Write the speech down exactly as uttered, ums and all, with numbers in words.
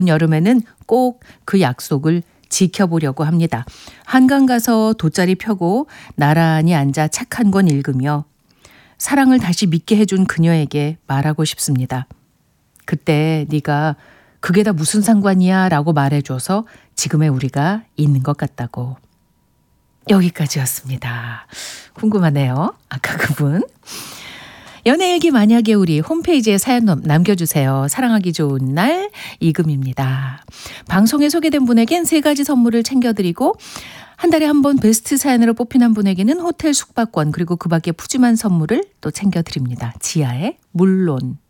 여름에는 꼭 그 약속을 지켜보려고 합니다. 한강 가서 돗자리 펴고 나란히 앉아 책 한 권 읽으며 사랑을 다시 믿게 해준 그녀에게 말하고 싶습니다. 그때 네가 그게 다 무슨 상관이야 라고 말해줘서 지금의 우리가 있는 것 같다고. 여기까지였습니다. 궁금하네요. 아까 그분. 연애일기 만약에 우리 홈페이지에 사연 남겨주세요. 사랑하기 좋은 날 이금입니다. 방송에 소개된 분에겐 세 가지 선물을 챙겨드리고 한 달에 한 번 베스트 사연으로 뽑힌 한 분에게는 호텔 숙박권 그리고 그 밖에 푸짐한 선물을 또 챙겨드립니다. 지하의 물론.